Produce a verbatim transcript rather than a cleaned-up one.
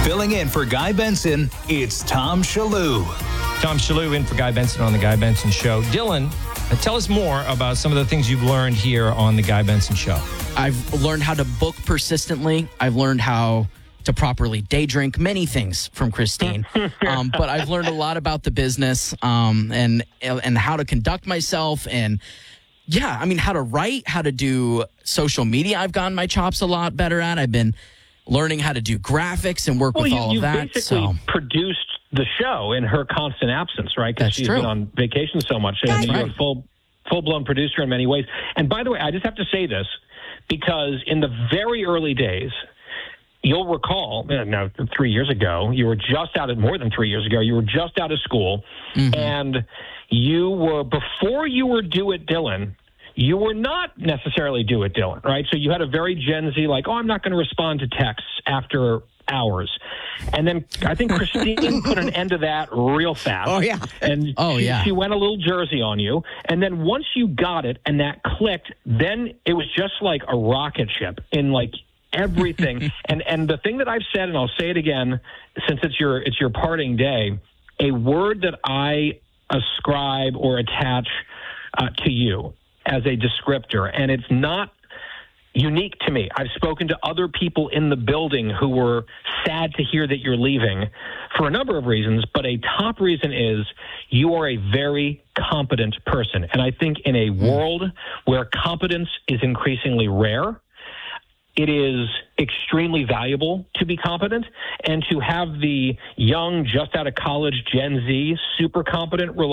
Filling in for Guy Benson, it's Tom Shallou. Tom Shallou in for Guy Benson on The Guy Benson Show. Dylan, uh, tell us more about some of the things you've learned here on The Guy Benson Show. I've learned how to book persistently. I've learned how to properly day drink, many things from Christine. um, but I've learned a lot about the business um, and and how to conduct myself and, yeah, I mean, how to write, how to do social media. I've gotten my chops a lot better at. I've been learning how to do graphics and work well, with you, all you of that. basically So produced the show in her constant absence, right? Because That's she's true. been on vacation so much. That's I mean, right. you're a full, full-blown producer in many ways. And by the way, I just have to say this, because in the very early days, you'll recall, uh, no, three years ago, you were just out of, more than three years ago, you were just out of school, Mm-hmm. and you were, before you were Do It Dylan, you were not necessarily Do It Dylan, right? So you had a very Gen Z, like, oh, I'm not going to respond to texts after hours. And then I think Christine put an end to that real fast. Oh, yeah. And Oh, she, yeah. she went a little Jersey on you. And then once you got it and that clicked, then it was just like a rocket ship in like everything. and and the thing that I've said, and I'll say it again, since it's your it's your parting day, a word that I ascribe or attach uh, to you as a descriptor, and it's not unique to me. I've spoken to other people in the building who were sad to hear that you're leaving for a number of reasons, but a top reason is you are a very competent person. And I think in a world where competence is increasingly rare, it is extremely valuable to be competent, and to have the young, just out of college Gen Z, super competent,